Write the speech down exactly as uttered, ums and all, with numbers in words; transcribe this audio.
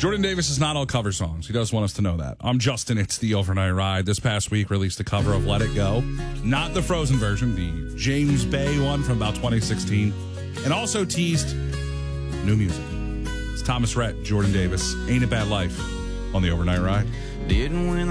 Jordan Davis is not all cover songs. He does want us to know that. I'm Justin. It's the Overnight Ride. This past week released a cover of Let It Go. Not the Frozen version, the James Bay one from about twenty sixteen. And also teased new music. It's Thomas Rhett, Jordan Davis. Ain't a Bad Life on the Overnight Ride. Didn't win